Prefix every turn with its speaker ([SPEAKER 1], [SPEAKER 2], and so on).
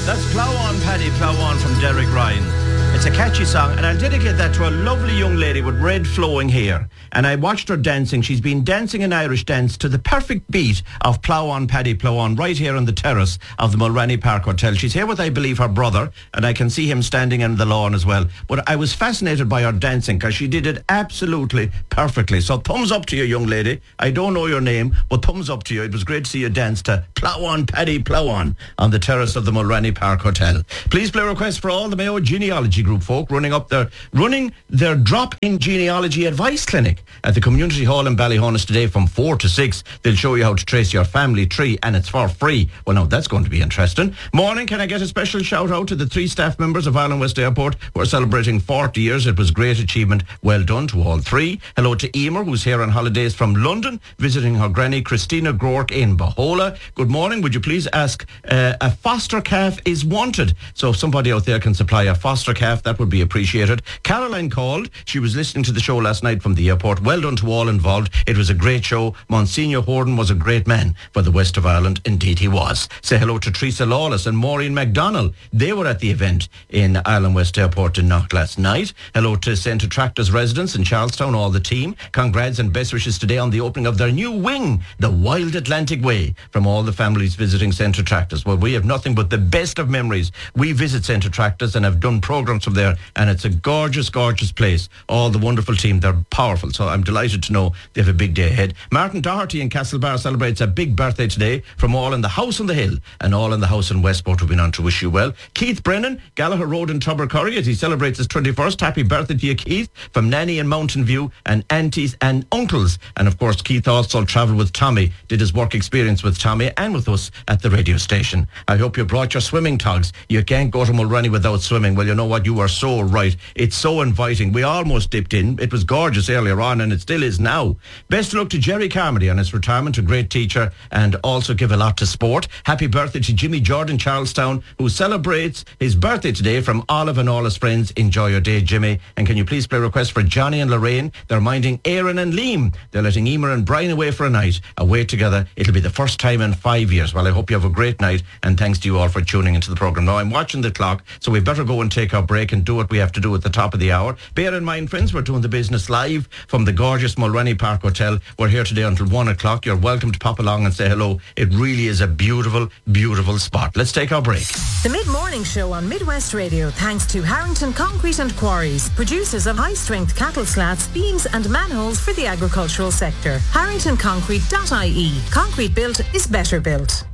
[SPEAKER 1] That's Plough On, Paddy, Plough On from Derek Ryan. It's a catchy song, and I'll dedicate that to a lovely young lady with red flowing hair. And I watched her dancing. She's been dancing an Irish dance to the perfect beat of Plough On, Paddy, Plough On, right here on the terrace of the Mulranny Park Hotel. She's here with, I believe, her brother, and I can see him standing in the lawn as well. But I was fascinated by her dancing because she did it absolutely perfectly. So thumbs up to you, young lady. I don't know your name, but thumbs up to you. It was great to see you dance to Plough On, Paddy, Plough on the terrace of the Mulranny Park Hotel. Please play requests for all the Mayo Genealogy Group folk running their drop-in genealogy advice clinic at the Community Hall in Ballyhonus today from 4 to 6. They'll show you how to trace your family tree, and it's for free. Well, now, that's going to be interesting. Morning, can I get a special shout-out to the 3 staff members of Ireland West Airport who are celebrating 40 years. It was a great achievement. Well done to all 3. Hello to Emer, who's here on holidays from London, visiting her granny Christina Groark in Bahola. Good morning. Would you please ask, a foster calf is wanted. So if somebody out there can supply a foster calf, that would be appreciated. Caroline called. She was listening to the show last night from the airport. Well done to all involved. It was a great show. Monsignor Horden was a great man for the West of Ireland. Indeed he was. Say hello to Teresa Lawless and Maureen MacDonald. They were at the event in Ireland West Airport in Knock last night. Hello to St. Attractors residents in Charlestown, all the team. Congrats and best wishes today on the opening of their new wing, the Wild Atlantic Way, from all the families visiting St. Attractors. Well, we have nothing but the best of memories. We visit St. Attractors and have done programs from there, and it's a gorgeous, gorgeous place. All the wonderful team, they're powerful, so I'm delighted to know they have a big day ahead. Martin Doherty in Castlebar celebrates a big birthday today from all in the house on the hill and all in the house in Westport who've been on to wish you well. Keith Brennan, Gallagher Road in Tubbercurry, as he celebrates his 21st. Happy birthday to you, Keith, from Nanny in Mountain View and aunties and uncles. And of course, Keith also travelled with Tommy, did his work experience with Tommy and with us at the radio station. I hope you brought your swimming togs. You can't go to Mulranny without swimming. Well, you know what? You are so right. It's so inviting. We almost dipped in. It was gorgeous earlier on, and it still is now. Best of luck to Jerry Carmody on his retirement, a great teacher, and also give a lot to sport. Happy birthday to Jimmy Jordan, Charlestown, who celebrates his birthday today from Olive and all his friends. Enjoy your day, Jimmy. And can you please play requests for Johnny and Lorraine? They're minding Aaron and Liam. They're letting Emer and Brian away for a night. Away together. It'll be the first time in 5 years. Well, I hope you have a great night, and thanks to you all for tuning into the programme. Now, I'm watching the clock, so we better go and take our break and do what we have to do at the top of the hour. Bear in mind, friends, we're doing the business live from the gorgeous Mulranny Park Hotel. We're here today until 1 o'clock. You're welcome to pop along and say hello. It really is a beautiful, beautiful spot. Let's take our break.
[SPEAKER 2] The Mid-Morning Show on Midwest Radio, thanks to Harrington Concrete and Quarries, producers of high-strength cattle slats, beams and manholes for the agricultural sector. HarringtonConcrete.ie. Concrete built is better built.